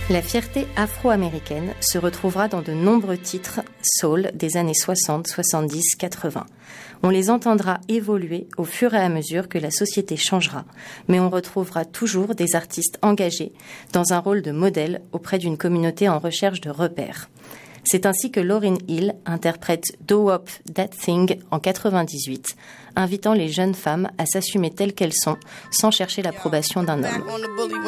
La fierté afro-américaine se retrouvera dans de nombreux titres soul des années 60, 70, 80. On les entendra évoluer au fur et à mesure que la société changera, mais on retrouvera toujours des artistes engagés dans un rôle de modèle auprès d'une communauté en recherche de repères. C'est ainsi que Lauryn Hill interprète Do Wop That Thing en 98, invitant les jeunes femmes à s'assumer telles qu'elles sont, sans chercher l'approbation d'un homme.